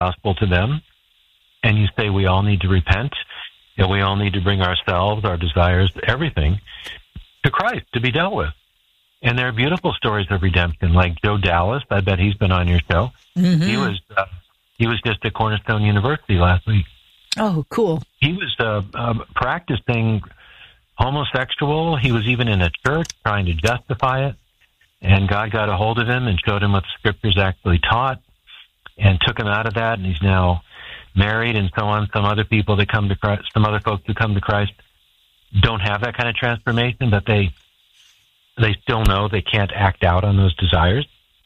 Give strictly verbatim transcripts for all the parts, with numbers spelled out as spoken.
gospel to them, and you say we all need to repent, and we all need to bring ourselves, our desires, everything, to Christ to be dealt with. And there are beautiful stories of redemption, like Joe Dallas. I bet he's been on your show. Mm-hmm. He was uh, he was just at Cornerstone University last week. Oh, cool. He was uh, uh, practicing homosexual. He was even in a church trying to justify it. And God got a hold of him and showed him what the Scriptures actually taught and took him out of that. And he's now married and so on. Some other people that come to Christ, some other folks who come to Christ don't have that kind of transformation, but they they still know they can't act out on those desires.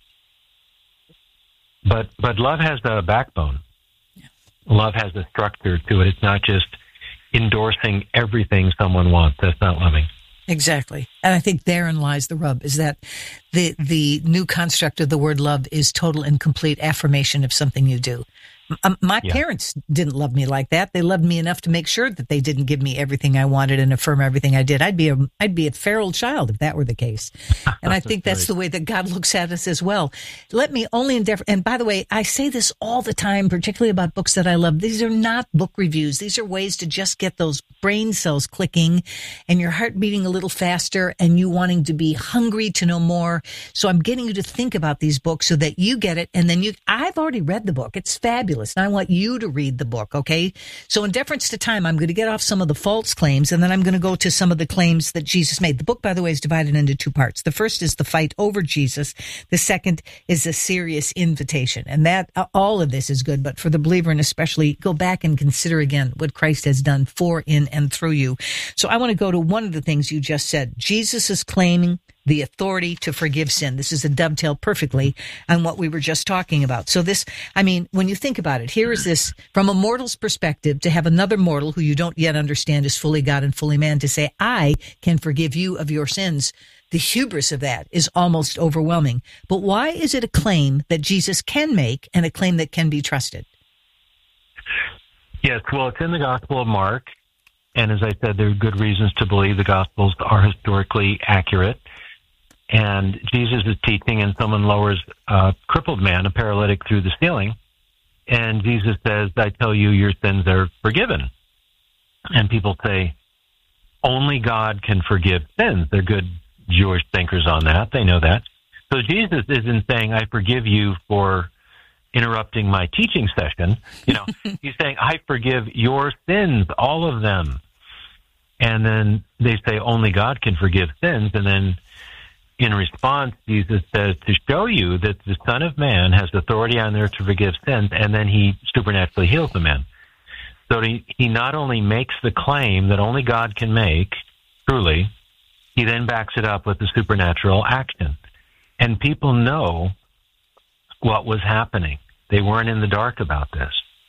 But but love has a backbone. Yeah. Love has a structure to it. It's not just endorsing everything someone wants. That's not loving. Exactly. And I think therein lies the rub, is that the the new construct of the word love is total and complete affirmation of something you do. Um, my yeah. parents didn't love me like that. They loved me enough to make sure that they didn't give me everything I wanted and affirm everything I did. I'd be a I'd be a feral child if that were the case. And I think that's the way that God looks at us as well. Let me only endeavor. And by the way, I say this all the time, particularly about books that I love. These are not book reviews. These are ways to just get those brain cells clicking and your heart beating a little faster and you wanting to be hungry to know more. So I'm getting you to think about these books so that you get it. And then you, I've already read the book. It's fabulous. And I want you to read the book, okay? So in deference to time, I'm going to get off some of the false claims, and then I'm going to go to some of the claims that Jesus made. The book, by the way, is divided into two parts. The first is the fight over Jesus. The second is a serious invitation. And that all of this is good, but for the believer, and especially, go back and consider again what Christ has done for, in, and through you. So I want to go to one of the things you just said. Jesus is claiming the authority to forgive sin. This is a dovetail perfectly on what we were just talking about. So this, I mean, when you think about it, here is this, from a mortal's perspective, to have another mortal who you don't yet understand is fully God and fully man, to say, I can forgive you of your sins. The hubris of that is almost overwhelming. But why is it a claim that Jesus can make and a claim that can be trusted? Yes, well, it's in the Gospel of Mark. And as I said, there are good reasons to believe the Gospels are historically accurate. And Jesus is teaching, and someone lowers a crippled man, a paralytic, through the ceiling. And Jesus says, I tell you, your sins are forgiven. And people say, only God can forgive sins. They're good Jewish thinkers on that. They know that. So Jesus isn't saying, I forgive you for interrupting my teaching session. You know, he's saying, I forgive your sins, all of them. And then they say, only God can forgive sins. And then in response, Jesus says, to show you that the Son of Man has authority on earth to forgive sins, and then he supernaturally heals the man. So he, he not only makes the claim that only God can make, truly, he then backs it up with the supernatural action. And people know what was happening. They weren't in the dark about this.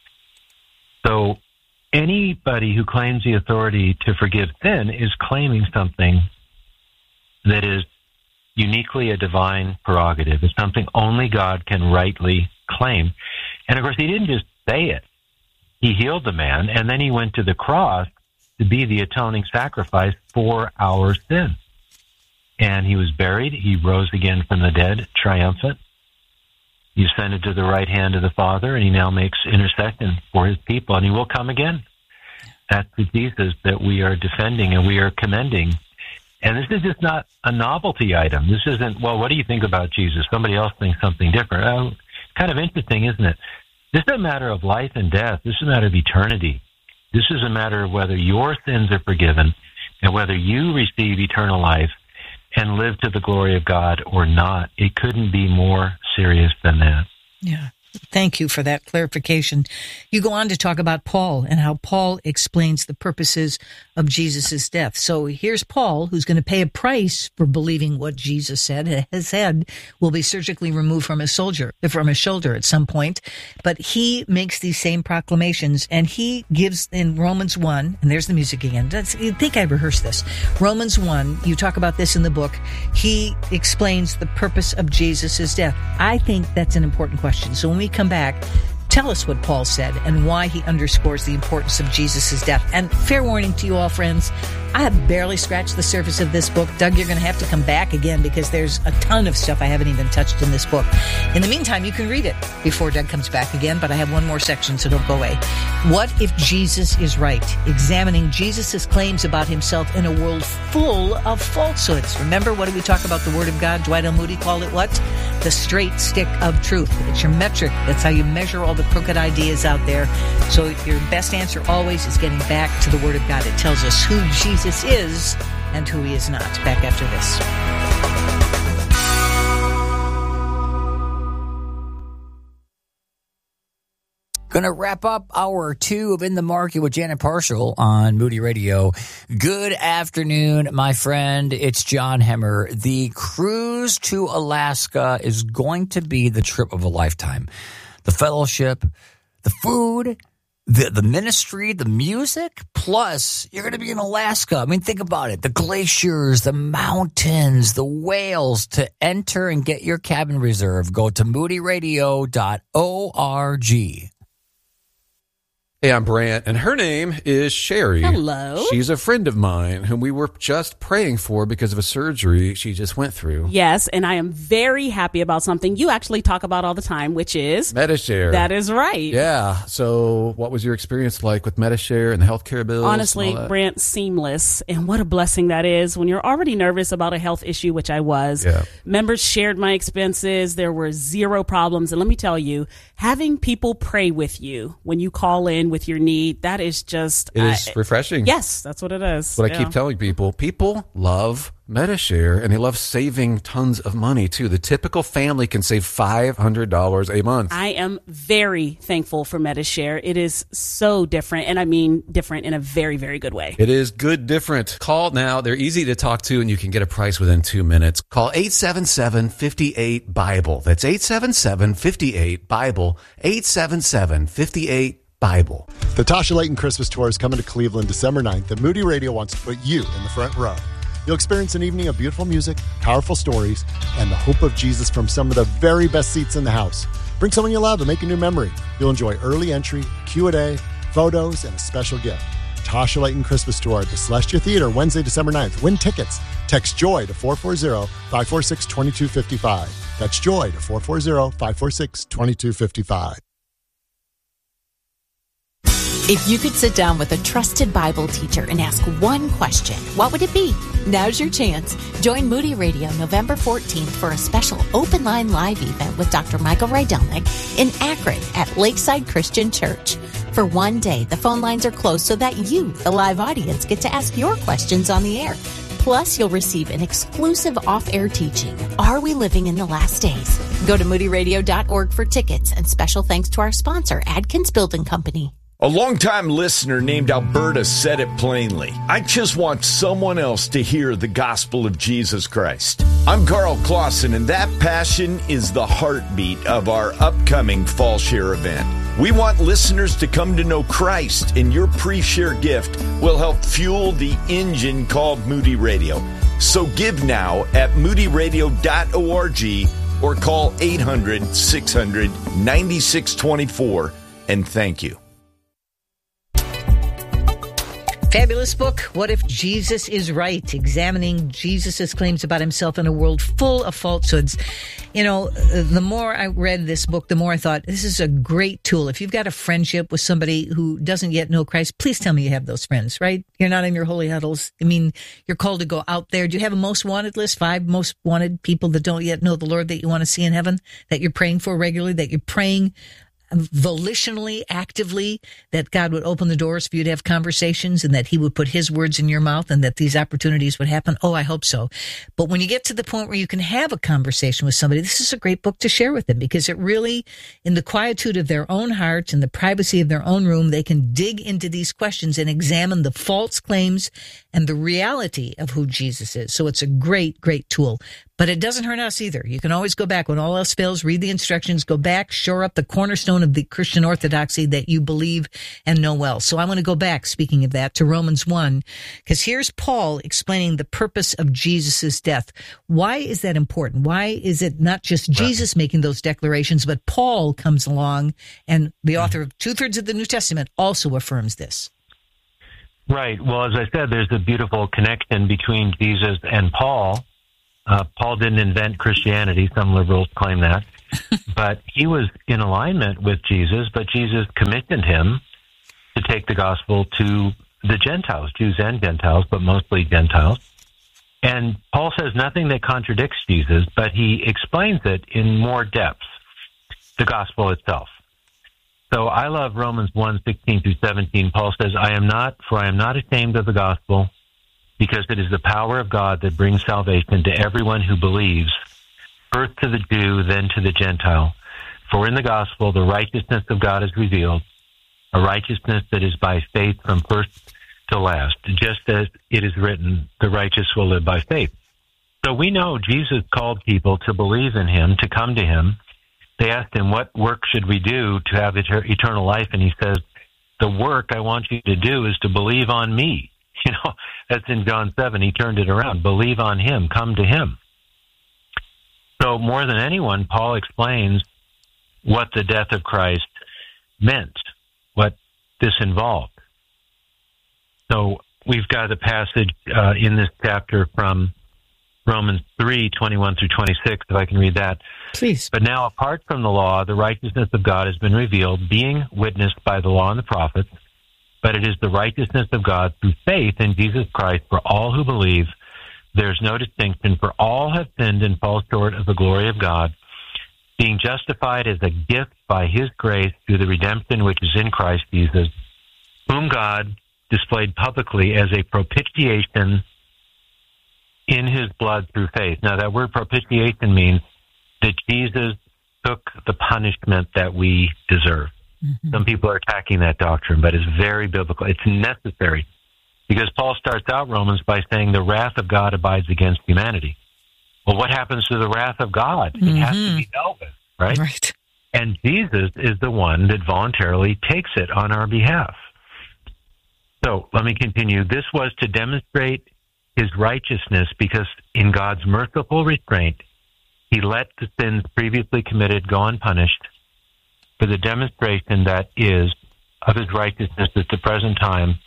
So anybody who claims the authority to forgive sin is claiming something that is uniquely a divine prerogative. It's something only God can rightly claim. And of course, he didn't just say it. He healed the man, and then he went to the cross to be the atoning sacrifice for our sin. And he was buried. He rose again from the dead, triumphant. He ascended to the right hand of the Father, and he now makes intercession for his people, and he will come again. That's the Jesus that we are defending and we are commending. And this is just not a novelty item. This isn't, well, what do you think about Jesus? Somebody else thinks something different. Oh, kind of interesting, isn't it? This is a matter of life and death. This is a matter of eternity. This is a matter of whether your sins are forgiven and whether you receive eternal life and live to the glory of God or not. It couldn't be more serious than that. Yeah. Thank you for that clarification. You go on to talk about Paul and how Paul explains the purposes of Jesus' death. So here's Paul, who's going to pay a price for believing what Jesus said. His head will be surgically removed from his soldier, from his shoulder at some point. But he makes these same proclamations, and he gives in Romans one, and there's the music again. You'd think I rehearsed this. Romans one, you talk about this in the book. He explains the purpose of Jesus' death. I think that's an important question. So when we come back, tell us what Paul said and why he underscores the importance of Jesus' death. And fair warning to you all, friends, I have barely scratched the surface of this book. Doug, you're going to have to come back again because there's a ton of stuff I haven't even touched in this book. In the meantime, you can read it before Doug comes back again, but I have one more section, so don't go away. What if Jesus is right? Examining Jesus' claims about himself in a world full of falsehoods. Remember, what did we talk about the Word of God? Dwight L. Moody called it what? The straight stick of truth. It's your metric. That's how you measure all the crooked ideas out there. So your best answer always is getting back to the Word of God. It tells us who Jesus is and who he is not. Back after this. Going to wrap up hour two of In the Market with Janet Parshall on Moody Radio. Good afternoon, my friend. It's John Hemmer. The cruise to Alaska is going to be the trip of a lifetime. The fellowship, the food, the, the ministry, the music, plus you're going to be in Alaska. I mean, think about it. The glaciers, the mountains, the whales. To enter and get your cabin reserved, go to moody radio dot org. Hey, I'm Brant, and her name is Sherry. Hello. She's a friend of mine whom we were just praying for because of a surgery she just went through. Yes, and I am very happy about something you actually talk about all the time, which is Medi-Share. That is right. Yeah. So what was your experience like with Medi-Share and the healthcare bills? Honestly, Brant, seamless. And what a blessing that is when you're already nervous about a health issue, which I was. Yeah. Members shared my expenses. There were zero problems. And let me tell you, having people pray with you when you call in with your need, that is just... It is I, refreshing. Yes, that's what it is. What yeah. I keep telling people, people love Medi-Share, and they love saving tons of money, too. The typical family can save five hundred dollars a month. I am very thankful for Medi-Share. It is so different, and I mean different in a very, very good way. It is good different. Call now. They're easy to talk to, and you can get a price within two minutes. Call eight seven seven, five eight, Bible. That's eight seven seven, five eight, Bible. eight seven seven, five eight, Bible. The Tasha Layton Christmas Tour is coming to Cleveland December ninth, and Moody Radio wants to put you in the front row. You'll experience an evening of beautiful music, powerful stories, and the hope of Jesus from some of the very best seats in the house. Bring someone you love and make a new memory. You'll enjoy early entry, Q and A, photos, and a special gift. Tasha Layton Christmas Tour at the Celestia Theater, Wednesday, December ninth. Win tickets. Text JOY to four four zero, five four six, two two five five. That's JOY to four four zero, five four six, two two five five. If you could sit down with a trusted Bible teacher and ask one question, what would it be? Now's your chance. Join Moody Radio November fourteenth for a special open line live event with Doctor Michael Rydelnik in Akron at Lakeside Christian Church. For one day, the phone lines are closed so that you, the live audience, get to ask your questions on the air. Plus, you'll receive an exclusive off-air teaching, Are We Living in the Last Days? Go to moody radio dot org for tickets, and special thanks to our sponsor, Adkins Building Company. A longtime listener named Alberta said it plainly. I just want someone else to hear the gospel of Jesus Christ. I'm Carl Clausen, and that passion is the heartbeat of our upcoming Fall Share event. We want listeners to come to know Christ, and your pre-share gift will help fuel the engine called Moody Radio. So give now at moody radio dot org or call eight hundred, six hundred, nine six two four, and thank you. Fabulous book, What If Jesus Is Right? Examining Jesus' claims about himself in a world full of falsehoods. You know, the more I read this book, the more I thought, this is a great tool. If you've got a friendship with somebody who doesn't yet know Christ, please tell me you have those friends, right? You're not in your holy huddles. I mean, you're called to go out there. Do you have a most wanted list? Five most wanted people that don't yet know the Lord that you want to see in heaven, that you're praying for regularly, that you're praying volitionally, actively, that God would open the doors for you to have conversations and that he would put his words in your mouth and that these opportunities would happen? Oh, I hope so. But when you get to the point where you can have a conversation with somebody, this is a great book to share with them, because it really, in the quietude of their own heart and the privacy of their own room, they can dig into these questions and examine the false claims and the reality of who Jesus is. So it's a great, great tool. But it doesn't hurt us either. You can always go back. When all else fails, read the instructions, go back, shore up the cornerstone of the Christian orthodoxy that you believe and know well. So I want to go back, speaking of that, to Romans one, because here's Paul explaining the purpose of Jesus' death. Why is that important? Why is it not just Jesus right. making those declarations, but Paul comes along, and the author of two-thirds of the New Testament also affirms this? Right. Well, as I said, there's a beautiful connection between Jesus and Paul. Uh, Paul didn't invent Christianity. Some liberals claim that. But he was in alignment with Jesus, but Jesus commissioned him to take the gospel to the Gentiles, Jews and Gentiles, but mostly Gentiles. And Paul says nothing that contradicts Jesus, but he explains it in more depth, the gospel itself. So I love Romans one, sixteen through seventeen. Paul says, I am not, for I am not ashamed of the gospel, because it is the power of God that brings salvation to everyone who believes, first to the Jew, then to the Gentile. For in the gospel, the righteousness of God is revealed, a righteousness that is by faith from first to last, just as it is written, the righteous will live by faith. So we know Jesus called people to believe in him, to come to him. They asked him, what work should we do to have eternal life? And he says, the work I want you to do is to believe on me. You know, that's in John seven. He turned it around. Believe on him. Come to him. So more than anyone, Paul explains what the death of Christ meant, what this involved. So we've got a passage uh, in this chapter from Romans three, twenty-one through twenty-six, if I can read that. Please. But now, apart from the law, the righteousness of God has been revealed, being witnessed by the law and the prophets, but it is the righteousness of God through faith in Jesus Christ for all who believe. There's no distinction, for all have sinned and fall short of the glory of God, being justified as a gift by his grace through the redemption which is in Christ Jesus, whom God displayed publicly as a propitiation in his blood through faith. Now, that word propitiation means that Jesus took the punishment that we deserve. Mm-hmm. Some people are attacking that doctrine, but it's very biblical. It's necessary because Paul starts out Romans by saying the wrath of God abides against humanity. Well, what happens to the wrath of God? Mm-hmm. It has to be dealt with, right? Right. And Jesus is the one that voluntarily takes it on our behalf. So let me continue. This was to demonstrate his righteousness because in God's merciful restraint, he let the sins previously committed go unpunished for the demonstration that is of his righteousness at the present time,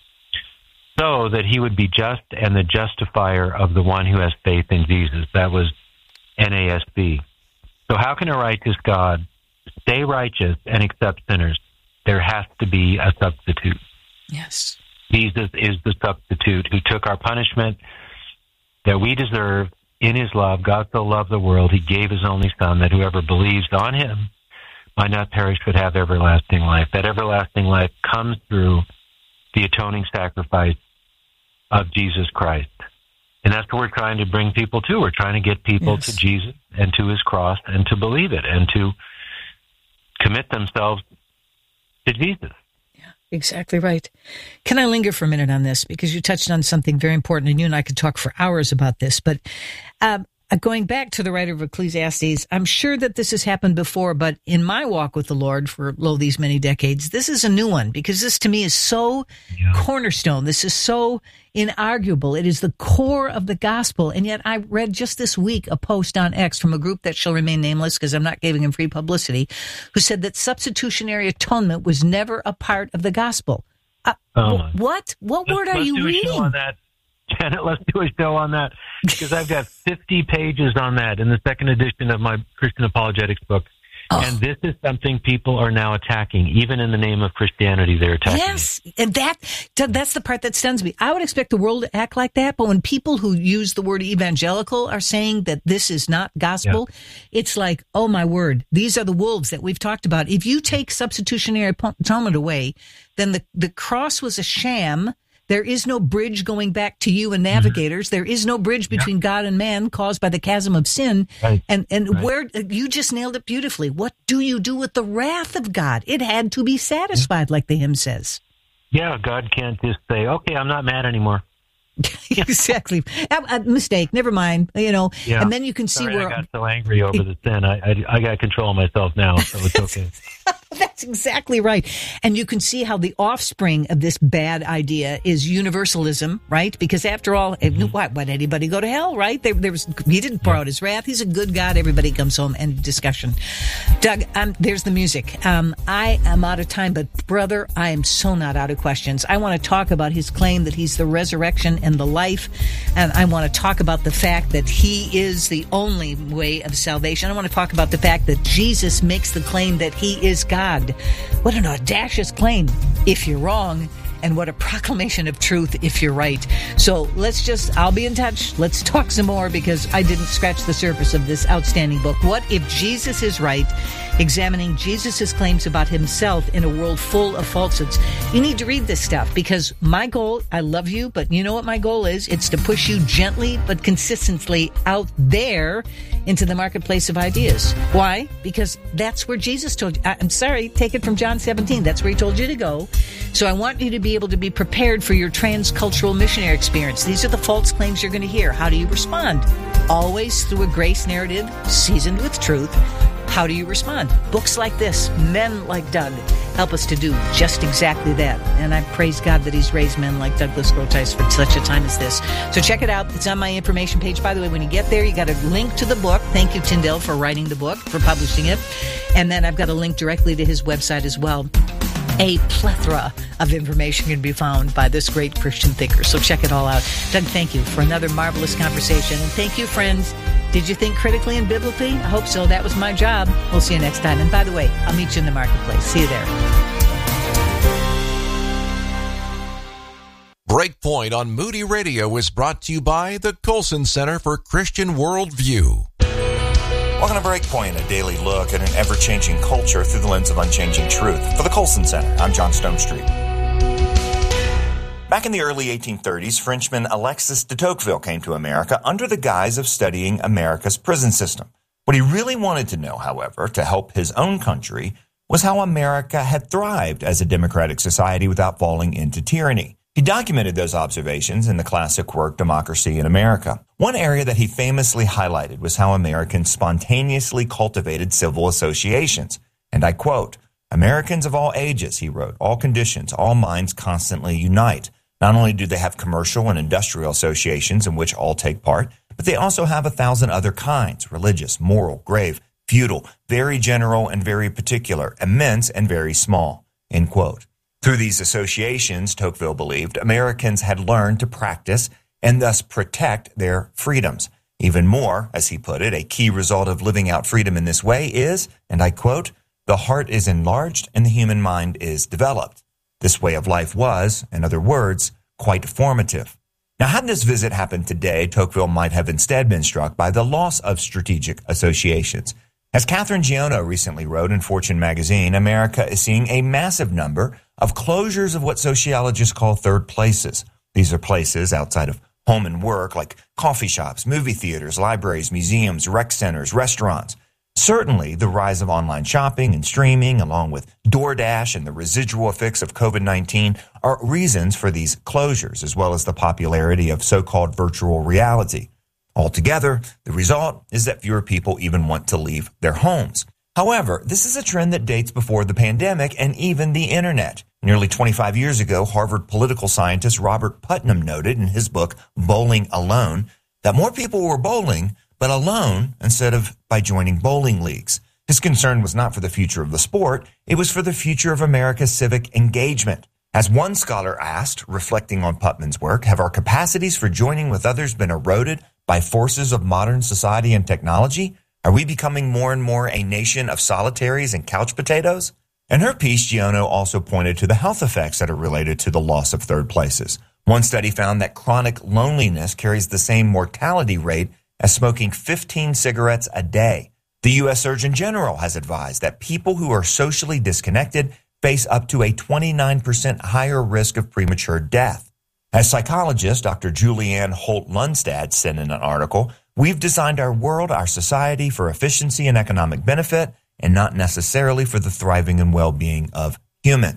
so that he would be just and the justifier of the one who has faith in Jesus. That was N A S B. So how can a righteous God stay righteous and accept sinners? There has to be a substitute. Yes. Jesus is the substitute who took our punishment that we deserve in his love. God so loved the world, he gave his only Son, that whoever believes on him might not perish but have everlasting life. That everlasting life comes through the atoning sacrifice of Jesus Christ. And that's what we're trying to bring people to. We're trying to get people yes. to Jesus and to his cross and to believe it and to commit themselves to Jesus. Yeah, exactly right. Can I linger for a minute on this? Because you touched on something very important, and you and I could talk for hours about this. But um, going back to the writer of Ecclesiastes, I'm sure that this has happened before, but in my walk with the Lord for, lo, these many decades, this is a new one because this to me is so yeah. cornerstone. This is so inarguable. It is the core of the gospel. And yet I read just this week a post on X from a group that shall remain nameless because I'm not giving him free publicity, who said that substitutionary atonement was never a part of the gospel. Uh, oh what? What let's, word are let's you do a reading? Show on that. Janet, let's do a show on that because I've got fifty pages on that in the second edition of my Christian apologetics book. Oh. And this is something people are now attacking. Even in the name of Christianity, they're attacking. Yes, it. and that that's the part that stuns me. I would expect the world to act like that, but when people who use the word evangelical are saying that this is not gospel, yeah. it's like, oh my word, these are the wolves that we've talked about. If you take substitutionary atonement away, then the, the cross was a sham. There is no bridge going back to you and navigators. Mm-hmm. There is no bridge between yeah. God and man caused by the chasm of sin. Right. And and right. where you just nailed it beautifully. What do you do with the wrath of God? It had to be satisfied, yeah. like the hymn says. Yeah, God can't just say, "Okay, I'm not mad anymore." Exactly. Uh, uh, mistake. Never mind. You know, Yeah. and then you can see Sorry, where I got so angry over the sin. I, I, I got control of myself now, so it's okay. That's exactly right. And you can see how the offspring of this bad idea is universalism, right? Because after all, mm-hmm. why would anybody go to hell, right? There, there was, he didn't pour out his wrath. He's a good God. Everybody comes home. End discussion. Doug, um, there's the music. Um, I am out of time, but brother, I am so not out of questions. I want to talk about his claim that he's the resurrection and the life. And I want to talk about the fact that he is the only way of salvation. I want to talk about the fact that Jesus makes the claim that he is God. What an audacious claim if you're wrong, and what a proclamation of truth if you're right. So let's just, I'll be in touch. Let's talk some more, because I didn't scratch the surface of this outstanding book. What if Jesus is right? Examining Jesus' claims about himself in a world full of falsehoods. You need to read this stuff, because my goal, I love you, but you know what my goal is? It's to push you gently but consistently out there into the marketplace of ideas. Why? Because that's where Jesus told you. I'm sorry, take it from John seventeen. That's where he told you to go. So I want you to be able to be prepared for your transcultural missionary experience. These are the false claims you're going to hear. How do you respond? Always through a grace narrative seasoned with truth. How do you respond? Books like this, men like Doug, help us to do just exactly that. And I praise God that he's raised men like Douglas Groothuis for such a time as this. So check it out. It's on my information page. By the way, when you get there, you got a link to the book. Thank you, Tyndale, for writing the book, for publishing it. And then I've got a link directly to his website as well. A plethora of information can be found by this great Christian thinker. So check it all out. Doug, thank you for another marvelous conversation. And thank you, friends. Did you think critically and biblically? I hope so. That was my job. We'll see you next time. And by the way, I'll meet you in the marketplace. See you there. Breakpoint on Moody Radio is brought to you by the Colson Center for Christian Worldview. Welcome to Breakpoint, a daily look at an ever-changing culture through the lens of unchanging truth. For the Colson Center, I'm John Stonestreet. Back in the early eighteen thirties, Frenchman Alexis de Tocqueville came to America under the guise of studying America's prison system. What he really wanted to know, however, to help his own country, was how America had thrived as a democratic society without falling into tyranny. He documented those observations in the classic work Democracy in America. One area that he famously highlighted was how Americans spontaneously cultivated civil associations. And I quote, "Americans of all ages," he wrote, "all conditions, all minds constantly unite. Not only do they have commercial and industrial associations in which all take part, but they also have a thousand other kinds, religious, moral, grave, feudal, very general and very particular, immense and very small." End quote. Through these associations, Tocqueville believed, Americans had learned to practice and thus protect their freedoms. Even more, as he put it, a key result of living out freedom in this way is, and I quote, "the heart is enlarged and the human mind is developed." This way of life was, in other words, quite formative. Now, had this visit happened today, Tocqueville might have instead been struck by the loss of strategic associations. As Catherine Giono recently wrote in Fortune magazine, America is seeing a massive number of closures of what sociologists call third places. These are places outside of home and work like coffee shops, movie theaters, libraries, museums, rec centers, restaurants. Certainly, the rise of online shopping and streaming, along with DoorDash and the residual effects of COVID nineteen, are reasons for these closures, as well as the popularity of so-called virtual reality. Altogether, the result is that fewer people even want to leave their homes. However, this is a trend that dates before the pandemic and even the internet. Nearly twenty-five years ago, Harvard political scientist Robert Putnam noted in his book, Bowling Alone, that more people were bowling, but alone instead of by joining bowling leagues. His concern was not for the future of the sport, it was for the future of America's civic engagement. As one scholar asked, reflecting on Putnam's work, have our capacities for joining with others been eroded by forces of modern society and technology? Are we becoming more and more a nation of solitaries and couch potatoes? In her piece, Giono also pointed to the health effects that are related to the loss of third places. One study found that chronic loneliness carries the same mortality rate as smoking fifteen cigarettes a day. The U S Surgeon General has advised that people who are socially disconnected face up to a twenty-nine percent higher risk of premature death. As psychologist Doctor Julianne Holt-Lundstad said in an article, "We've designed our world, our society for efficiency and economic benefit, and not necessarily for the thriving and well-being of humans."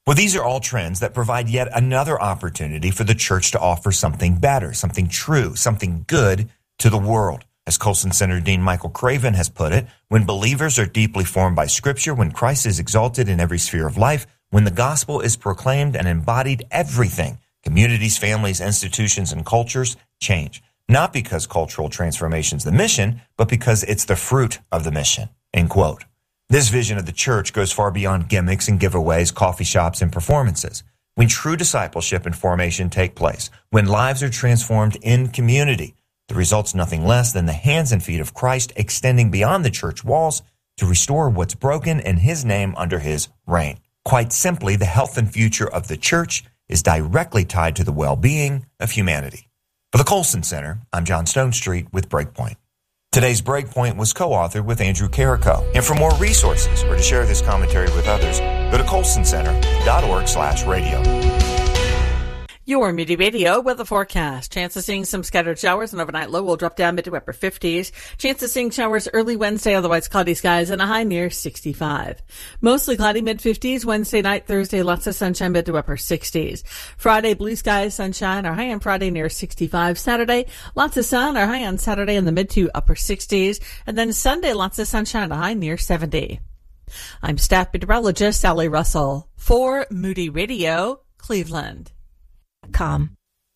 Well, these are all trends that provide yet another opportunity for the church to offer something better, something true, something good to the world. As Colson Center Dean Michael Craven has put it, when believers are deeply formed by Scripture, when Christ is exalted in every sphere of life, when the gospel is proclaimed and embodied, everything, communities, families, institutions, and cultures change. Not because cultural transformation is the mission, but because it's the fruit of the mission. End quote. This vision of the church goes far beyond gimmicks and giveaways, coffee shops, and performances. When true discipleship and formation take place, when lives are transformed in community, the result's nothing less than the hands and feet of Christ extending beyond the church walls to restore what's broken in his name under his reign. Quite simply, the health and future of the church is directly tied to the well-being of humanity. For the Colson Center, I'm John Stonestreet with Breakpoint. Today's Breakpoint was co-authored with Andrew Carrico. And for more resources or to share this commentary with others, go to colson center dot org slash radio. Your Moody Radio weather forecast. Chance of seeing some scattered showers and overnight low will drop down mid to upper fifties. Chance of seeing showers early Wednesday, otherwise cloudy skies and a high near sixty-five. Mostly cloudy mid fifties. Wednesday night, Thursday, lots of sunshine mid to upper sixties. Friday, blue skies, sunshine, our high on Friday near sixty-five. Saturday, lots of sun, our high on Saturday in the mid to upper sixties. And then Sunday, lots of sunshine, a high near seventy. I'm staff meteorologist Sally Russell for Moody Radio, Cleveland. Com.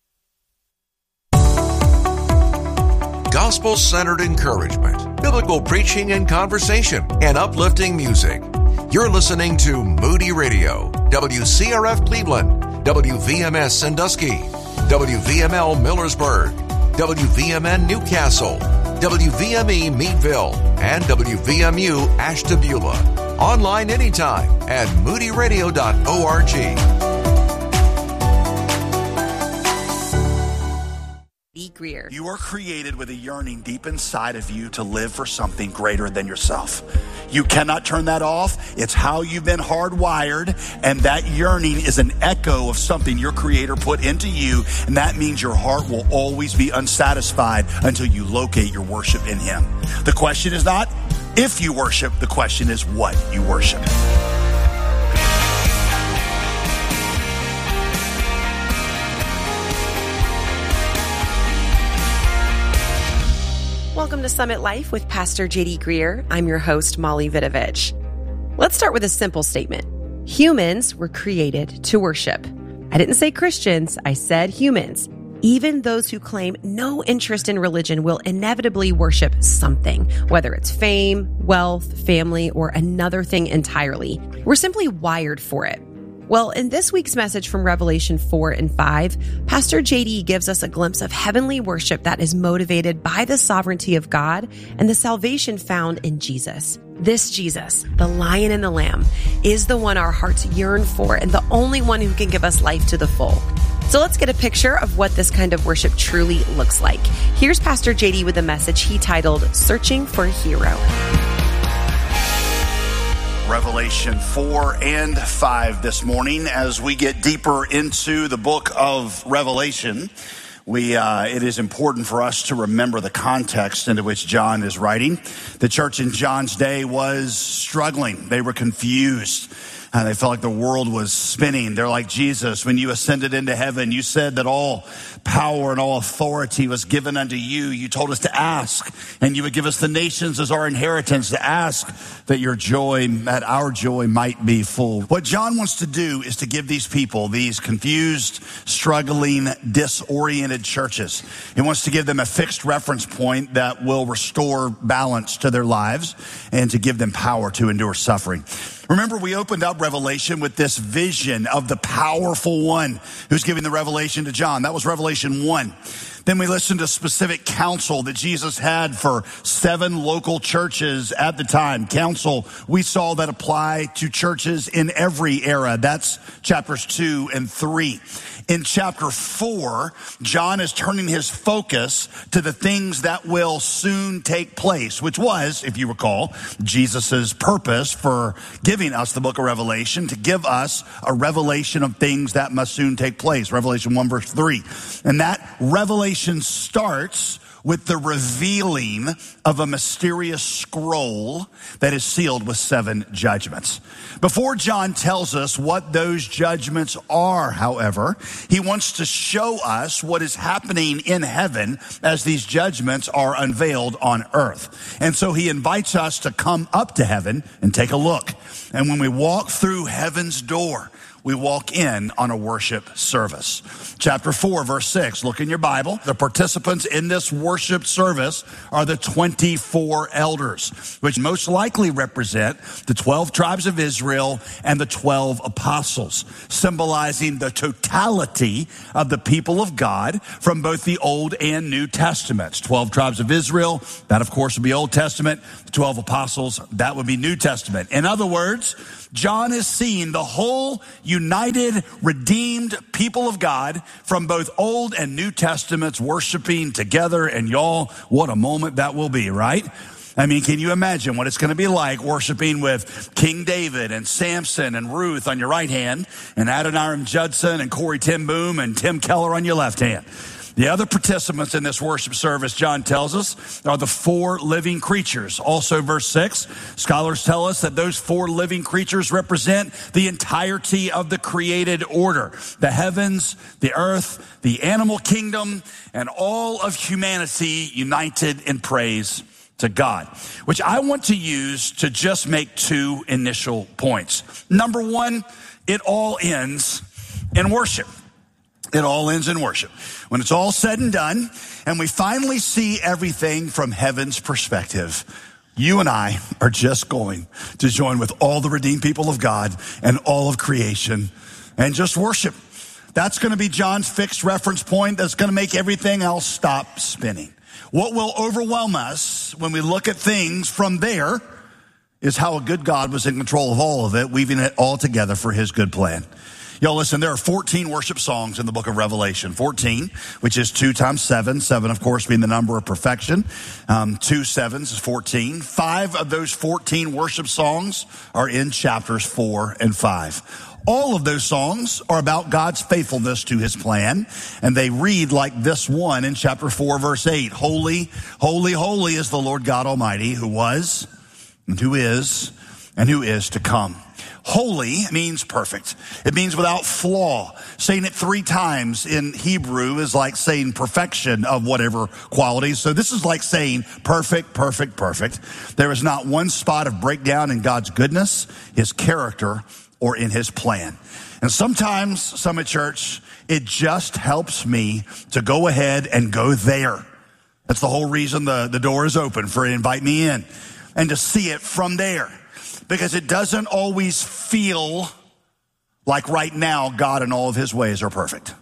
Gospel-centered encouragement, biblical preaching and conversation, and uplifting music. You're listening to Moody Radio, W C R F Cleveland, W V M S Sandusky, W V M L Millersburg, W V M N Newcastle, W V M E Meadville, and W V M U Ashtabula. Online anytime at moody radio dot org. Greer. You are created with a yearning deep inside of you to live for something greater than yourself. You cannot turn that off. It's how you've been hardwired, and that yearning is an echo of something your Creator put into you, and that means your heart will always be unsatisfied until you locate your worship in Him. The question is not if you worship, the question is what you worship. Welcome to Summit Life with Pastor J D Greer. I'm your host, Molly Vidovich. Let's start with a simple statement. Humans were created to worship. I didn't say Christians, I said humans. Even those who claim no interest in religion will inevitably worship something, whether it's fame, wealth, family, or another thing entirely. We're simply wired for it. Well, in this week's message from Revelation four and five, Pastor J D gives us a glimpse of heavenly worship that is motivated by the sovereignty of God and the salvation found in Jesus. This Jesus, the Lion and the Lamb, is the one our hearts yearn for and the only one who can give us life to the full. So let's get a picture of what this kind of worship truly looks like. Here's Pastor J D with a message he titled, Searching for a Hero. Revelation four and five this morning. As we get deeper into the book of Revelation, we uh, it is important for us to remember the context into which John is writing. The church in John's day was struggling. They were confused. Uh, they felt like the world was spinning. They're like, Jesus, when you ascended into heaven, you said that all power and all authority was given unto you. You told us to ask, and you would give us the nations as our inheritance, to ask that your joy, that our joy might be full. What John wants to do is to give these people, these confused, struggling, disoriented churches, he wants to give them a fixed reference point that will restore balance to their lives and to give them power to endure suffering. Remember, we opened up Revelation with this vision of the powerful one who's giving the revelation to John. That was Revelation one. Then we listened to specific counsel that Jesus had for seven local churches at the time. Counsel we saw that apply to churches in every era. That's chapters two and three. In chapter four, John is turning his focus to the things that will soon take place, which was, if you recall, Jesus's purpose for giving us the book of Revelation, to give us a revelation of things that must soon take place. Revelation one verse three. And that revelation starts with the revealing of a mysterious scroll that is sealed with seven judgments. Before John tells us what those judgments are, however, he wants to show us what is happening in heaven as these judgments are unveiled on earth. And so he invites us to come up to heaven and take a look. And when we walk through heaven's door, we walk in on a worship service. Chapter four, verse six, look in your Bible. The participants in this worship service are the twenty-four elders, which most likely represent the twelve tribes of Israel and the twelve apostles, symbolizing the totality of the people of God from both the Old and New Testaments. twelve tribes of Israel, that of course would be Old Testament. The twelve apostles, that would be New Testament. In other words, John is seeing the whole united, redeemed people of God from both Old and New Testaments worshiping together. And y'all, what a moment that will be, right? I mean, can you imagine what it's going to be like worshiping with King David and Samson and Ruth on your right hand and Adoniram Judson and Corey Ten Boom and Tim Keller on your left hand? The other participants in this worship service, John tells us, are the four living creatures. Also, verse six, scholars tell us that those four living creatures represent the entirety of the created order. The heavens, the earth, the animal kingdom, and all of humanity united in praise to God, which I want to use to just make two initial points. Number one, it all ends in worship. It all ends in worship. When it's all said and done, and we finally see everything from heaven's perspective, you and I are just going to join with all the redeemed people of God and all of creation and just worship. That's going to be John's fixed reference point. That's going to make everything else stop spinning. What will overwhelm us when we look at things from there is how a good God was in control of all of it, weaving it all together for his good plan. Y'all listen, there are fourteen worship songs in the book of Revelation. fourteen, which is two times seven. Seven, of course, being the number of perfection. Um, two sevens is fourteen. Five of those fourteen worship songs are in chapters four and five. All of those songs are about God's faithfulness to his plan, and they read like this one in chapter four, verse eight. Holy, holy, holy is the Lord God Almighty, who was, and who is, and who is to come. Holy means perfect. It means without flaw. Saying it three times in Hebrew is like saying perfection of whatever qualities. So this is like saying perfect, perfect, perfect. There is not one spot of breakdown in God's goodness, his character, or in his plan. And sometimes, Summit Church, it just helps me to go ahead and go there. That's the whole reason the, the door is open, for invite me in, and to see it from there. Because it doesn't always feel like right now God and all of his ways are perfect.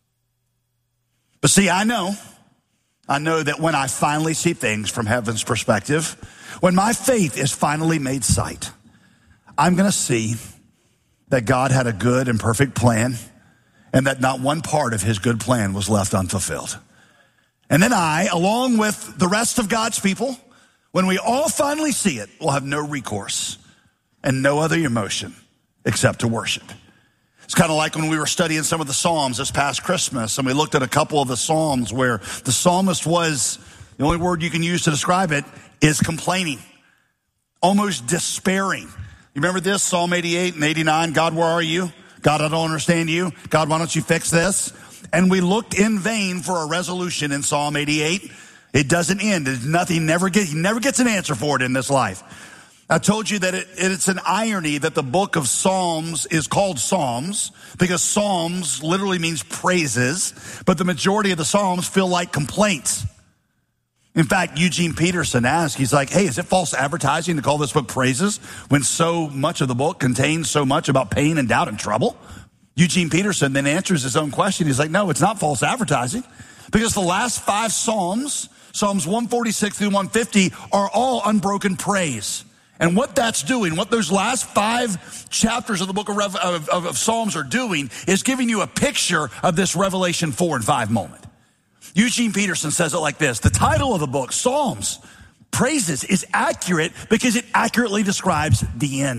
But see, I know, I know that when I finally see things from heaven's perspective, when my faith is finally made sight, I'm going to see that God had a good and perfect plan and that not one part of his good plan was left unfulfilled. And then I, along with the rest of God's people, when we all finally see it, will have no recourse and no other emotion except to worship. It's kind of like when we were studying some of the Psalms this past Christmas, and we looked at a couple of the Psalms where the psalmist was, the only word you can use to describe it is complaining, almost despairing. You remember this, Psalm eighty-eight and eighty-nine, God, where are you? God, I don't understand you. God, why don't you fix this? And we looked in vain for a resolution in Psalm eighty-eight. It doesn't end. It's nothing, never get, he never gets an answer for it in this life. I told you that it, it's an irony that the book of Psalms is called Psalms because Psalms literally means praises, but the majority of the Psalms feel like complaints. In fact, Eugene Peterson asked, he's like, hey, is it false advertising to call this book praises when so much of the book contains so much about pain and doubt and trouble? Eugene Peterson then answers his own question. He's like, no, it's not false advertising because the last five Psalms, Psalms one forty-six through one fifty, are all unbroken praise. And what that's doing, what those last five chapters of the book of, Rev- of, of, of Psalms are doing is giving you a picture of this Revelation four and five moment. Eugene Peterson says it like this. The title of the book, Psalms, Praises, is accurate because it accurately describes the end.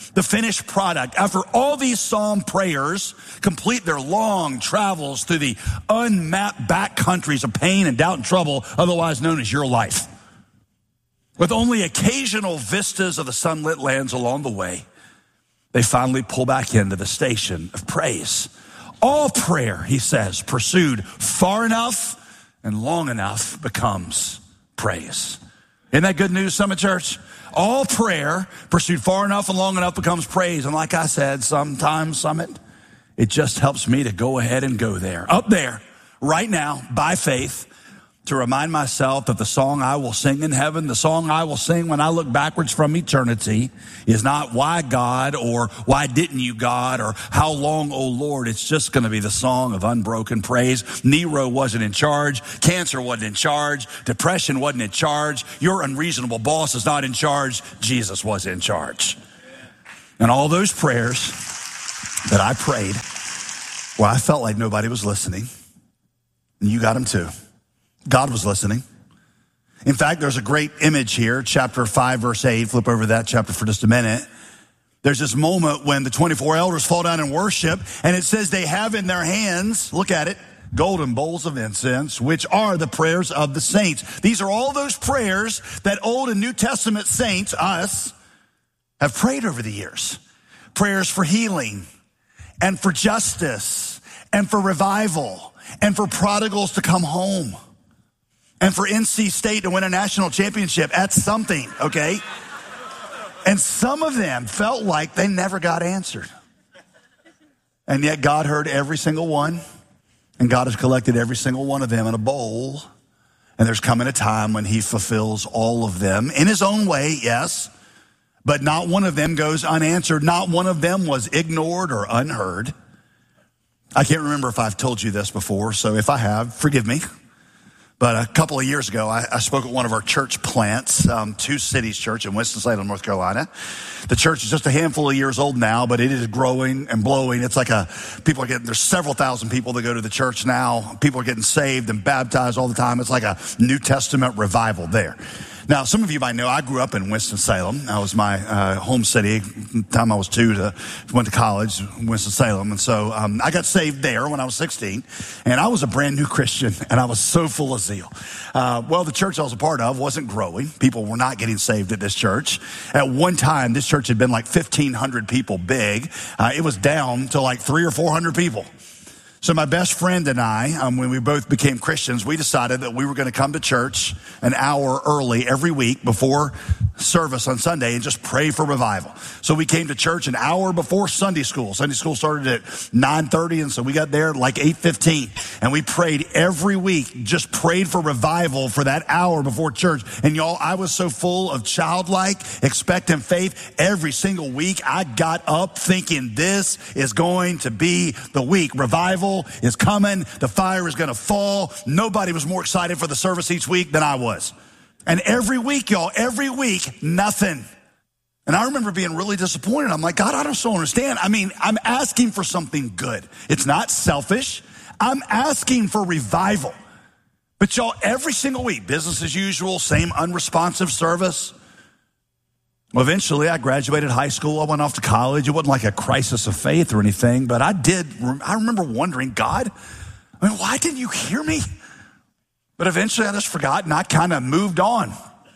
The finished product, after all these psalm prayers complete their long travels through the unmapped back countries of pain and doubt and trouble, otherwise known as your life, with only occasional vistas of the sunlit lands along the way, they finally pull back into the station of praise. All prayer, he says, pursued far enough and long enough becomes praise. Isn't that good news, Summit Church? All prayer pursued far enough and long enough becomes praise. And like I said, sometimes, Summit, it just helps me to go ahead and go there. Up there, right now, by faith, to remind myself that the song I will sing in heaven, the song I will sing when I look backwards from eternity, is not why God or why didn't you God or how long, oh Lord. It's just going to be the song of unbroken praise. Nero wasn't in charge. Cancer wasn't in charge. Depression wasn't in charge. Your unreasonable boss is not in charge. Jesus was in charge. And all those prayers that I prayed where I felt like nobody was listening, and you got them too. God was listening. In fact, there's a great image here, chapter five, verse eight. Flip over that chapter for just a minute. There's this moment when the twenty-four elders fall down and worship, and it says they have in their hands, look at it, golden bowls of incense, which are the prayers of the saints. These are all those prayers that Old and New Testament saints, us, have prayed over the years. Prayers for healing and for justice and for revival and for prodigals to come home. And for N C State to win a national championship, that's something, okay? And some of them felt like they never got answered. And yet God heard every single one, and God has collected every single one of them in a bowl. And there's coming a time when he fulfills all of them in his own way, yes, but not one of them goes unanswered. Not one of them was ignored or unheard. I can't remember if I've told you this before, so if I have, forgive me. But a couple of years ago, I, I spoke at one of our church plants, um, Two Cities Church in Winston-Salem, North Carolina. The church is just a handful of years old now, but it is growing and blowing. It's like a, people are getting, there's several thousand people that go to the church now. People are getting saved and baptized all the time. It's like a New Testament revival there. Now, some of you might know I grew up in Winston-Salem. That was my uh, home city. The time I was two, to, went to college, Winston-Salem. And so um, I got saved there when I was sixteen. And I was a brand new Christian, and I was so full of zeal. Uh, well, the church I was a part of wasn't growing. People were not getting saved at this church. At one time, this church had been like fifteen hundred people big. Uh, it was down to like three or four hundred people. So my best friend and I, um, when we both became Christians, we decided that we were going to come to church an hour early every week before service on Sunday and just pray for revival. So we came to church an hour before Sunday school. Sunday school started at nine thirty, and so we got there at like eight fifteen. And we prayed every week, just prayed for revival for that hour before church. And y'all, I was so full of childlike, expectant faith. Every single week, I got up thinking this is going to be the week. Revival is coming. The fire is going to fall. Nobody was more excited for the service each week than I was. And every week, y'all, every week, nothing. And I remember being really disappointed. I'm like, God, I don't so understand. I mean, I'm asking for something good. It's not selfish. I'm asking for revival. But y'all, every single week, business as usual, same unresponsive service. Well, eventually, I graduated high school. I went off to college. It wasn't like a crisis of faith or anything, but I did. I remember wondering, God, I mean, why didn't you hear me? But eventually, I just forgot, and I kind of moved on.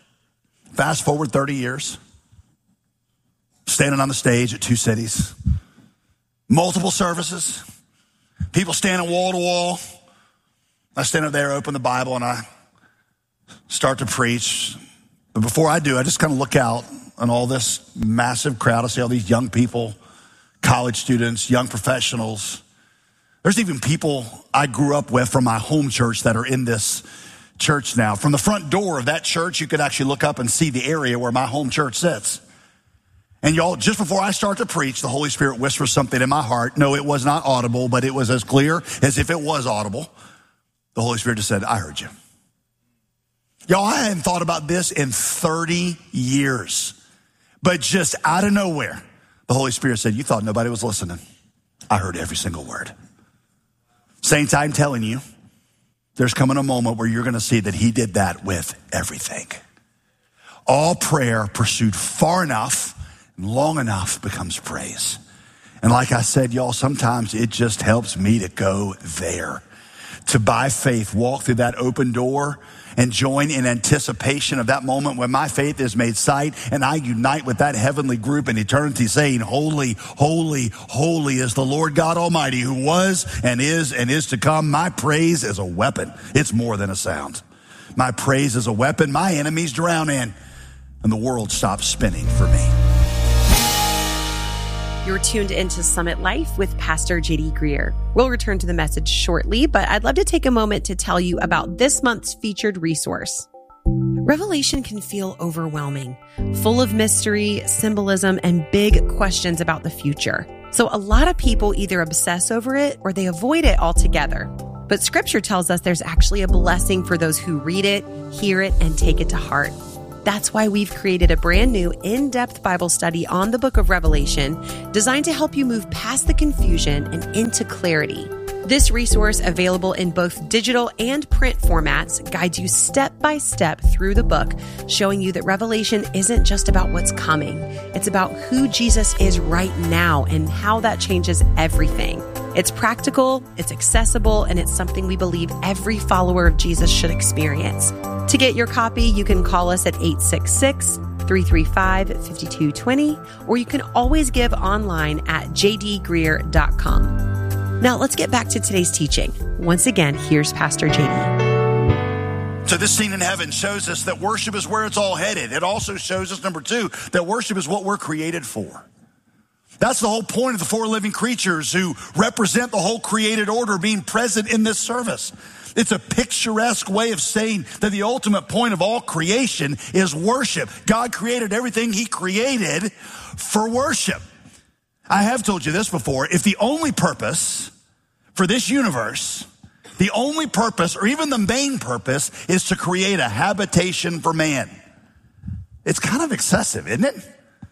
Fast forward thirty years, standing on the stage at Two Cities, multiple services, people standing wall to wall. I stand up there, open the Bible, and I start to preach. But before I do, I just kind of look out on all this massive crowd. I see all these young people, college students, young professionals. There's even people I grew up with from my home church that are in this church now. From the front door of that church, you could actually look up and see the area where my home church sits. And y'all, just before I start to preach, the Holy Spirit whispers something in my heart. No, it was not audible, but it was as clear as if it was audible. The Holy Spirit just said, I heard you. Y'all, I hadn't thought about this in thirty years. But just out of nowhere, the Holy Spirit said, you thought nobody was listening. I heard every single word. Saints, I'm telling you, there's coming a moment where you're going to see that he did that with everything. All prayer pursued far enough, long enough becomes praise. And like I said, y'all, sometimes it just helps me to go there, to by faith walk through that open door and join in anticipation of that moment when my faith is made sight and I unite with that heavenly group in eternity saying, holy, holy, holy is the Lord God Almighty who was and is and is to come. My praise is a weapon. It's more than a sound. My praise is a weapon. My enemies drown in and the world stops spinning for me. You're tuned into Summit Life with Pastor J D Greer. We'll return to the message shortly, but I'd love to take a moment to tell you about this month's featured resource. Revelation can feel overwhelming, full of mystery, symbolism, and big questions about the future. So a lot of people either obsess over it or they avoid it altogether. But Scripture tells us there's actually a blessing for those who read it, hear it, and take it to heart. That's why we've created a brand new in-depth Bible study on the book of Revelation designed to help you move past the confusion and into clarity. This resource, available in both digital and print formats, guides you step by step through the book, showing you that Revelation isn't just about what's coming. It's about who Jesus is right now and how that changes everything. It's practical, it's accessible, and it's something we believe every follower of Jesus should experience. To get your copy, you can call us at eight six six, three three five, five two two zero, or you can always give online at j d greer dot com. Now let's get back to today's teaching. Once again, here's Pastor J D. So this scene in heaven shows us that worship is where it's all headed. It also shows us, number two, that worship is what we're created for. That's the whole point of the four living creatures who represent the whole created order being present in this service. It's a picturesque way of saying that the ultimate point of all creation is worship. God created everything he created for worship. I have told you this before. If the only purpose for this universe, the only purpose or even the main purpose is to create a habitation for man, it's kind of excessive, isn't it?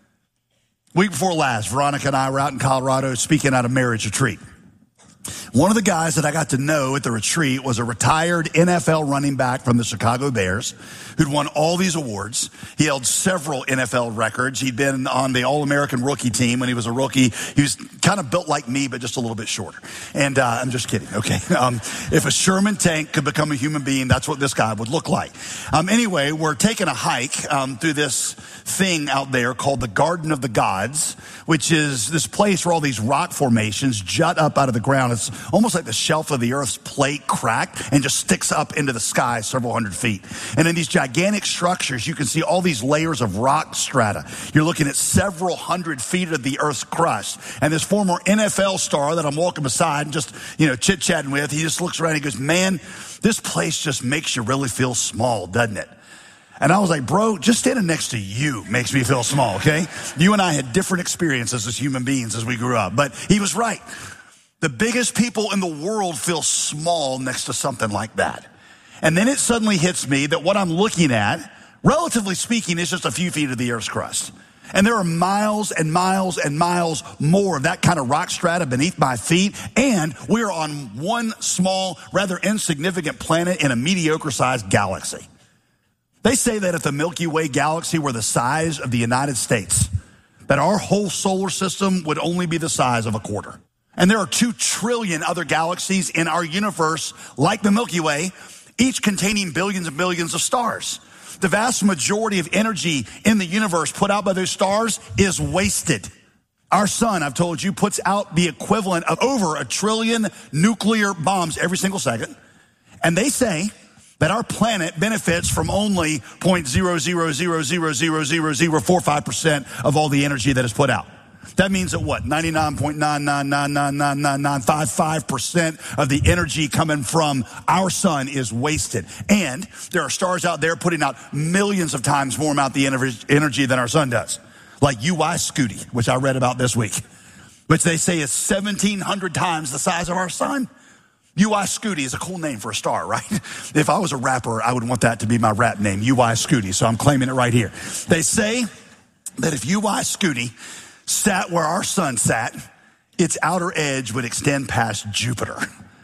Week before last, Veronica and I were out in Colorado speaking at a marriage retreat. One of the guys that I got to know at the retreat was a retired N F L running back from the Chicago Bears who'd won all these awards. He held several N F L records. He'd been on the All-American rookie team when he was a rookie. He was kind of built like me, but just a little bit shorter. And uh, I'm just kidding, okay? Um, if a Sherman tank could become a human being, that's what this guy would look like. Um, anyway, we're taking a hike um, through this thing out there called the Garden of the Gods, which is this place where all these rock formations jut up out of the ground. It's almost like the shelf of the earth's plate cracked and just sticks up into the sky several hundred feet. And in these gigantic structures, you can see all these layers of rock strata. You're looking at several hundred feet of the earth's crust. And this former N F L star that I'm walking beside and just, you know, chit-chatting with, he just looks around and he goes, man, this place just makes you really feel small, doesn't it? And I was like, bro, just standing next to you makes me feel small, okay? You and I had different experiences as human beings as we grew up. But he was right. The biggest people in the world feel small next to something like that. And then it suddenly hits me that what I'm looking at, relatively speaking, is just a few feet of the earth's crust. And there are miles and miles and miles more of that kind of rock strata beneath my feet. And we're on one small, rather insignificant planet in a mediocre-sized galaxy. They say that if the Milky Way galaxy were the size of the United States, that our whole solar system would only be the size of a quarter. And there are two trillion other galaxies in our universe, like the Milky Way, each containing billions and billions of stars. The vast majority of energy in the universe put out by those stars is wasted. Our sun, I've told you, puts out the equivalent of over a trillion nuclear bombs every single second. And they say that our planet benefits from only zero point zero zero zero zero zero zero zero four five percent of all the energy that is put out. That means that what? ninety-nine point nine nine nine nine nine nine nine five five percent of the energy coming from our sun is wasted. And there are stars out there putting out millions of times more amount of energy than our sun does. Like U Y Scuti, which I read about this week, which they say is seventeen hundred times the size of our sun. U Y Scuti is a cool name for a star, right? If I was a rapper, I would want that to be my rap name, U Y Scuti. So I'm claiming it right here. They say that if U Y Scuti sat where our sun sat, its outer edge would extend past Jupiter.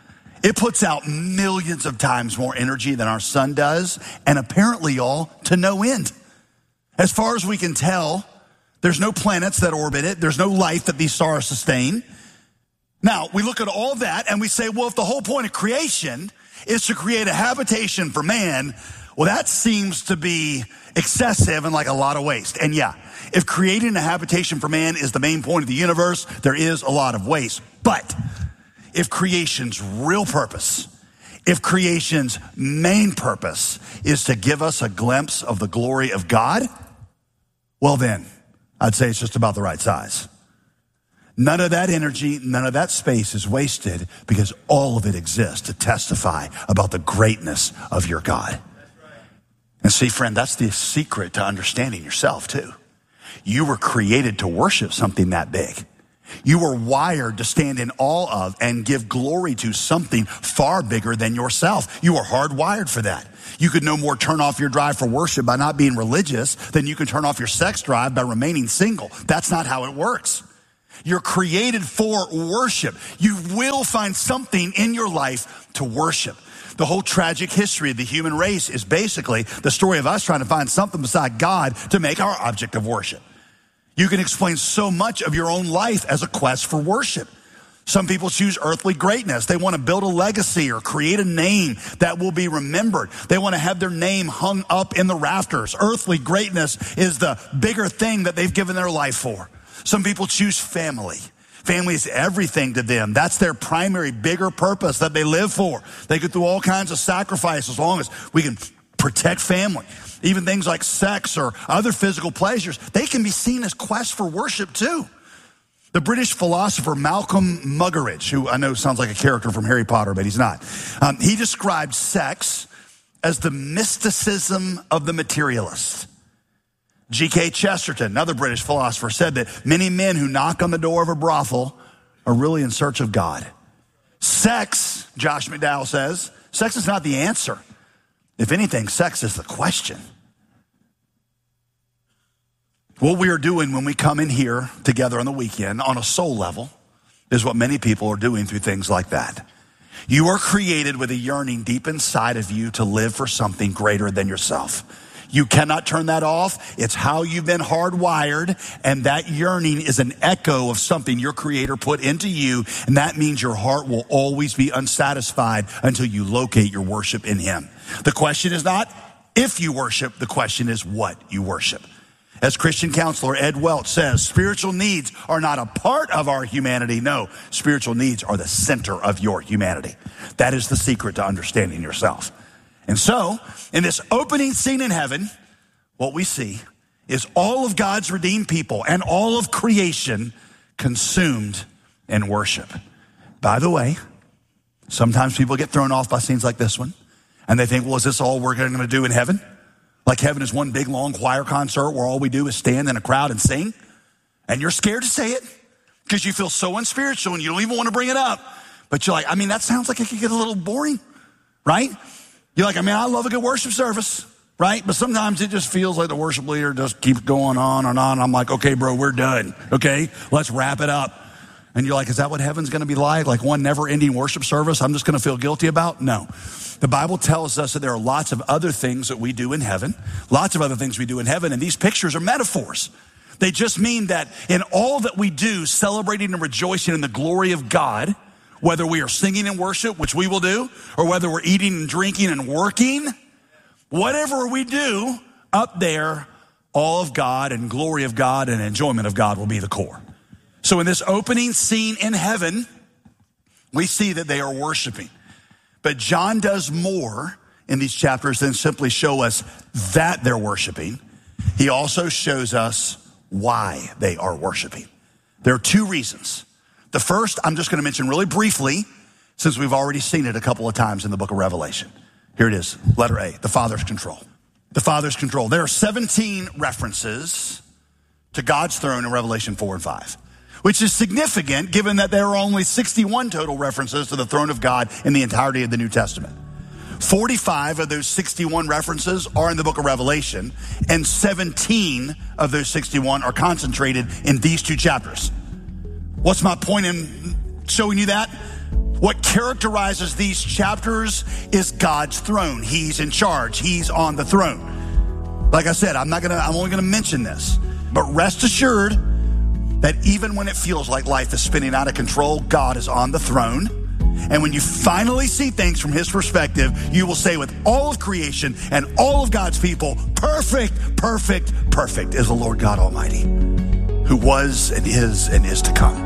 It puts out millions of times more energy than our sun does, and apparently, y'all, to no end. As far as we can tell, There's no planets that orbit it. There's no life that these stars sustain. Now, we look at all that and we say, well, if the whole point of creation is to create a habitation for man, well, that seems to be excessive and like a lot of waste. And yeah, if creating a habitation for man is the main point of the universe, there is a lot of waste. But if creation's real purpose, if creation's main purpose is to give us a glimpse of the glory of God, well then, I'd say it's just about the right size. None of that energy, none of that space is wasted because all of it exists to testify about the greatness of your God. And see, friend, that's the secret to understanding yourself too. You were created to worship something that big. You were wired to stand in awe of and give glory to something far bigger than yourself. You were hardwired for that. You could no more turn off your drive for worship by not being religious than you can turn off your sex drive by remaining single. That's not how it works. You're created for worship. You will find something in your life to worship. The whole tragic history of the human race is basically the story of us trying to find something beside God to make our object of worship. You can explain so much of your own life as a quest for worship. Some people choose earthly greatness. They want to build a legacy or create a name that will be remembered. They want to have their name hung up in the rafters. Earthly greatness is the bigger thing that they've given their life for. Some people choose family. Family is everything to them. That's their primary, bigger purpose that they live for. They go through all kinds of sacrifices as long as we can protect family. Even things like sex or other physical pleasures, they can be seen as quests for worship too. The British philosopher Malcolm Muggeridge, who I know sounds like a character from Harry Potter, but he's not. Um, he described sex as the mysticism of the materialist. G K Chesterton, another British philosopher, said that many men who knock on the door of a brothel are really in search of God. Sex, Josh McDowell says, sex is not the answer. If anything, sex is the question. What we are doing when we come in here together on the weekend on a soul level is what many people are doing through things like that. You are created with a yearning deep inside of you to live for something greater than yourself. You cannot turn that off. It's how you've been hardwired, and that yearning is an echo of something your Creator put into you, and that means your heart will always be unsatisfied until you locate your worship in Him. The question is not if you worship, the question is what you worship. As Christian counselor Ed Welch says, spiritual needs are not a part of our humanity. No, spiritual needs are the center of your humanity. That is the secret to understanding yourself. And so, in this opening scene in heaven, what we see is all of God's redeemed people and all of creation consumed in worship. By the way, sometimes people get thrown off by scenes like this one, and they think, well, is this all we're going to do in heaven? Like heaven is one big, long choir concert where all we do is stand in a crowd and sing? And you're scared to say it because you feel so unspiritual and you don't even want to bring it up. But you're like, I mean, that sounds like it could get a little boring, right? You're like, I mean, I love a good worship service, right? But sometimes it just feels like the worship leader just keeps going on and on. I'm like, okay, bro, we're done. Okay, let's wrap it up. And you're like, is that what heaven's going to be like? Like one never-ending worship service I'm just going to feel guilty about? No. The Bible tells us that there are lots of other things that we do in heaven, lots of other things we do in heaven, and these pictures are metaphors. They just mean that in all that we do, celebrating and rejoicing in the glory of God, whether we are singing in worship, which we will do, or whether we're eating and drinking and working, whatever we do up there, all of God and glory of God and enjoyment of God will be the core. So in this opening scene in heaven, we see that they are worshiping. But John does more in these chapters than simply show us that they're worshiping. He also shows us why they are worshiping. There are two reasons. The first, I'm just going to mention really briefly, since we've already seen it a couple of times in the book of Revelation. Here it is, letter A, the Father's control. The Father's control. There are seventeen references to God's throne in Revelation four and five, which is significant given that there are only sixty-one total references to the throne of God in the entirety of the New Testament. forty-five of those sixty-one references are in the book of Revelation, and seventeen of those sixty-one are concentrated in these two chapters. What's my point in showing you that? What characterizes these chapters is God's throne. He's in charge. He's on the throne. Like I said, I'm not gonna, I'm only gonna mention this. But rest assured that even when it feels like life is spinning out of control, God is on the throne. And when you finally see things from his perspective, you will say with all of creation and all of God's people, perfect, perfect, perfect is the Lord God Almighty, who was and is and is to come.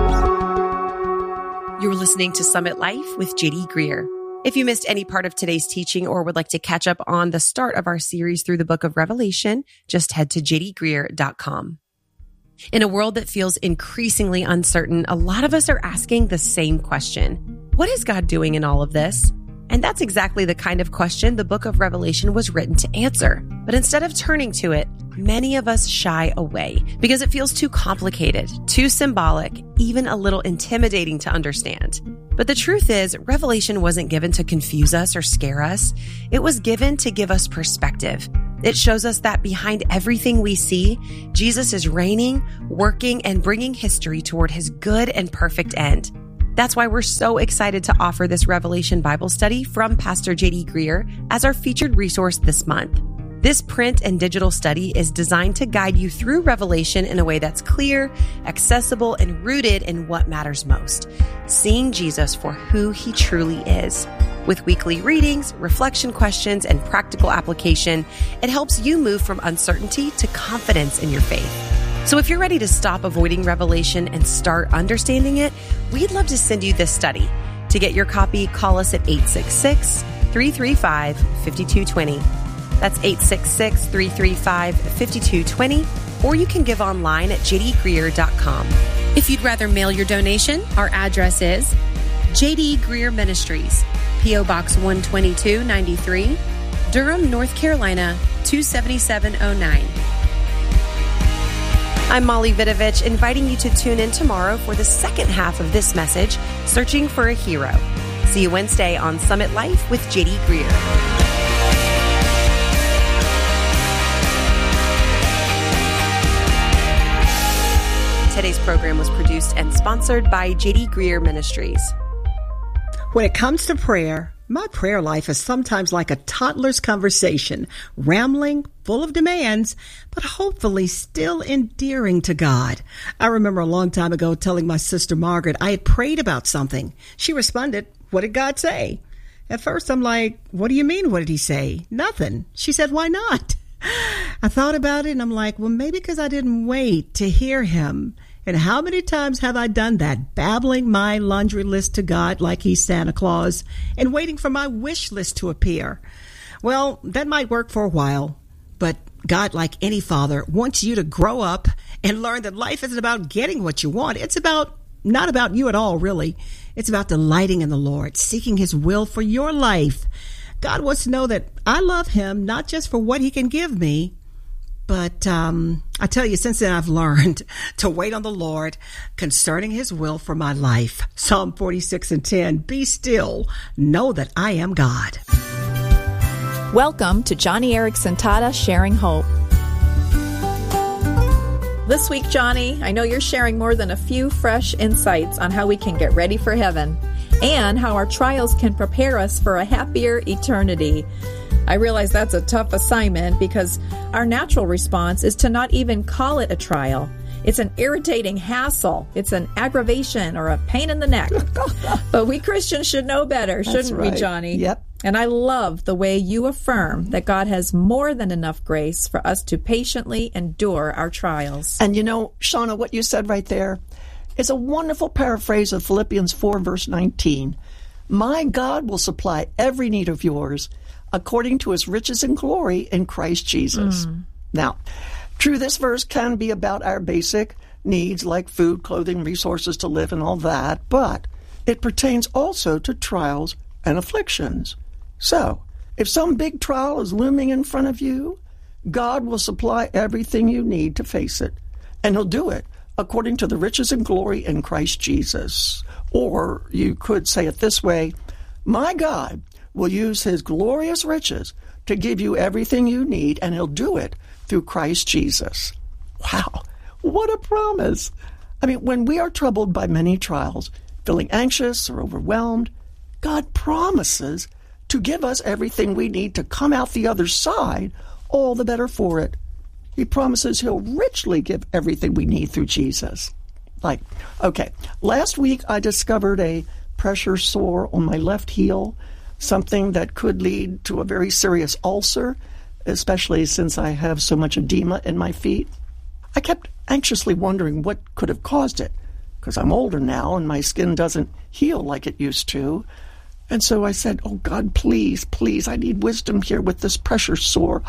You're listening to Summit Life with J D Greer. If you missed any part of today's teaching or would like to catch up on the start of our series through the book of Revelation, just head to j d greer dot com. In a world that feels increasingly uncertain, a lot of us are asking the same question. What is God doing in all of this? And that's exactly the kind of question the book of Revelation was written to answer. But instead of turning to it, many of us shy away because it feels too complicated, too symbolic, even a little intimidating to understand. But the truth is, Revelation wasn't given to confuse us or scare us. It was given to give us perspective. It shows us that behind everything we see, Jesus is reigning, working, and bringing history toward his good and perfect end. That's why we're so excited to offer this Revelation Bible study from Pastor J D Greer as our featured resource this month. This print and digital study is designed to guide you through Revelation in a way that's clear, accessible, and rooted in what matters most, seeing Jesus for who he truly is. With weekly readings, reflection questions, and practical application, it helps you move from uncertainty to confidence in your faith. So if you're ready to stop avoiding Revelation and start understanding it, we'd love to send you this study. To get your copy, call us at eight six six, three three five, five two two zero. That's eight six six, three three five, five two two zero, or you can give online at j d greer dot com. If you'd rather mail your donation, our address is J D Greer Ministries, P O Box one twenty-two ninety-three, Durham, North Carolina, two seven seven oh nine. I'm Molly Vidovich, inviting you to tune in tomorrow for the second half of this message, Searching for a Hero. See you Wednesday on Summit Life with J D Greer. Today's program was produced and sponsored by J D Greer Ministries. When it comes to prayer, my prayer life is sometimes like a toddler's conversation, rambling, full of demands, but hopefully still endearing to God. I remember a long time ago telling my sister Margaret I had prayed about something. She responded, "What did God say?" At first I'm like, "What do you mean, what did he say?" "Nothing." She said, "Why not?" I thought about it and I'm like, well, maybe because I didn't wait to hear him. And how many times have I done that, babbling my laundry list to God like he's Santa Claus and waiting for my wish list to appear? Well, that might work for a while, but God, like any father, wants you to grow up and learn that life isn't about getting what you want. It's about, not about you at all, really. It's about delighting in the Lord, seeking his will for your life. God wants to know that I love him, not just for what he can give me, but um, I tell you, since then I've learned to wait on the Lord concerning his will for my life. Psalm forty-six and ten, be still, know that I am God. Welcome to Johnny Erickson Tata Sharing Hope. This week, Johnny, I know you're sharing more than a few fresh insights on how we can get ready for heaven and how our trials can prepare us for a happier eternity. I realize that's a tough assignment because our natural response is to not even call it a trial. It's an irritating hassle. It's an aggravation or a pain in the neck. But we Christians should know better, shouldn't That's right. we, Johnny? Yep. And I love the way you affirm that God has more than enough grace for us to patiently endure our trials. And you know, Shauna, what you said right there is a wonderful paraphrase of Philippians four, verse nineteen. My God will supply every need of yours according to his riches and glory in Christ Jesus. Mm. Now, true, this verse can be about our basic needs like food, clothing, resources to live, and all that, but it pertains also to trials and afflictions. So, if some big trial is looming in front of you, God will supply everything you need to face it, and he'll do it according to the riches and glory in Christ Jesus. Or you could say it this way, my God will use his glorious riches to give you everything you need, and he'll do it through Christ Jesus. Wow, what a promise. I mean, when we are troubled by many trials, feeling anxious or overwhelmed, God promises to give us everything we need to come out the other side all the better for it. He promises he'll richly give everything we need through Jesus. Like, okay, last week I discovered a pressure sore on my left heel, something that could lead to a very serious ulcer, especially since I have so much edema in my feet. I kept anxiously wondering what could have caused it, because I'm older now and my skin doesn't heal like it used to. And so I said, oh, God, please, please, I need wisdom here with this pressure sore.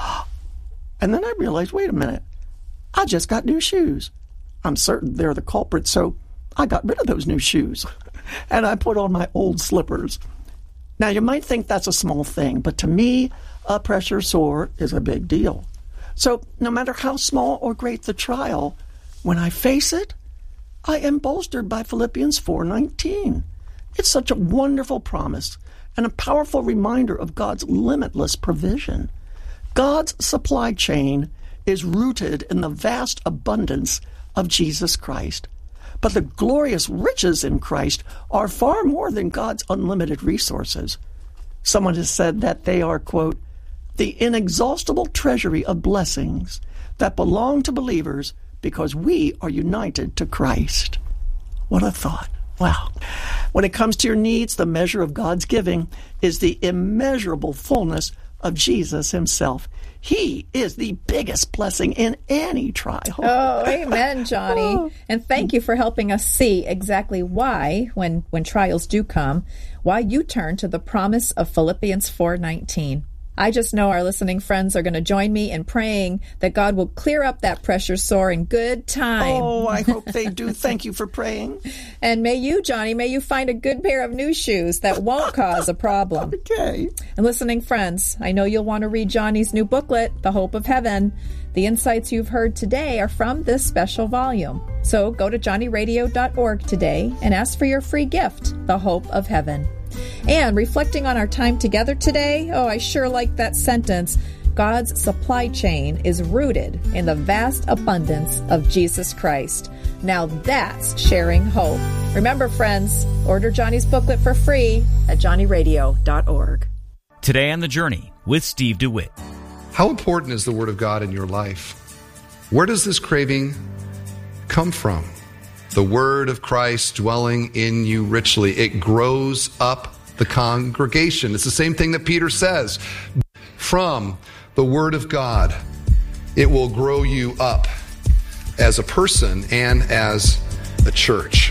And then I realized, wait a minute, I just got new shoes. I'm certain they're the culprit, so I got rid of those new shoes. And I put on my old slippers. Now, you might think that's a small thing, but to me, a pressure sore is a big deal. So no matter how small or great the trial, when I face it, I am bolstered by Philippians four nineteen. It's such a wonderful promise and a powerful reminder of God's limitless provision. God's supply chain is rooted in the vast abundance of Jesus Christ. But the glorious riches in Christ are far more than God's unlimited resources. Someone has said that they are, quote, the inexhaustible treasury of blessings that belong to believers because we are united to Christ. What a thought. Wow. When it comes to your needs, the measure of God's giving is the immeasurable fullness of Jesus himself. He is the biggest blessing in any trial. Oh, amen, Johnny. Oh. And thank you for helping us see exactly why, when, when trials do come, why you turn to the promise of Philippians four nineteen. I just know our listening friends are going to join me in praying that God will clear up that pressure sore in good time. Oh, I hope they do. Thank you for praying. And may you, Johnny, may you find a good pair of new shoes that won't cause a problem. Okay. And listening friends, I know you'll want to read Johnny's new booklet, The Hope of Heaven. The insights you've heard today are from this special volume. So go to johnny radio dot org today and ask for your free gift, The Hope of Heaven. And reflecting on our time together today, oh, I sure like that sentence. God's supply chain is rooted in the vast abundance of Jesus Christ. Now that's sharing hope. Remember, friends, order Johnny's booklet for free at johnny radio dot org. Today on The Journey with Steve DeWitt. How important is the Word of God in your life? Where does this craving come from? The Word of Christ dwelling in you richly. It grows up the congregation. It's the same thing that Peter says. From the Word of God, it will grow you up as a person and as a church.